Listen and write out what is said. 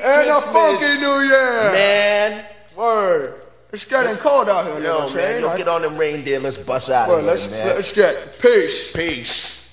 And a Christmas. funky New Year. Man. Word. It's getting cold out here, Yo, nigga. man, yo, get on them reindeer. Let's bust out Well, of here, man. let's get peace. Peace.